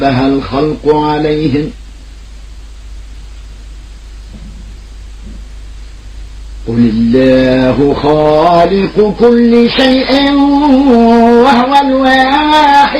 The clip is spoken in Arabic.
فهى الخلق عليهم. قل الله خالق كل شيء وهو الواحد